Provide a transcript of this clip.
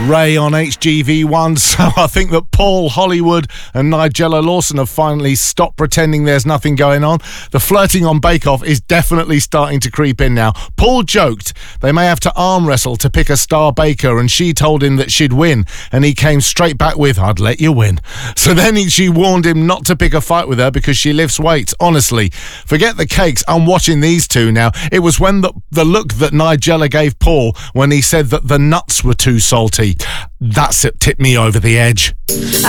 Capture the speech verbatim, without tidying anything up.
Ray on H G V one, so I think that Paul Hollywood and Nigella Lawson have finally stopped pretending there's nothing going on. The flirting on Bake Off is definitely starting to creep in now. Paul joked they may have to arm wrestle to pick a star baker, and she told him that she'd win, and he came straight back with, "I'd let you win." So then he, she warned him not to pick a fight with her because she lifts weights. Honestly, forget the cakes, I'm watching these two now. It was when the, the look that Nigella gave Paul when he said that the nuts were too salty. That's it, tipped me over the edge.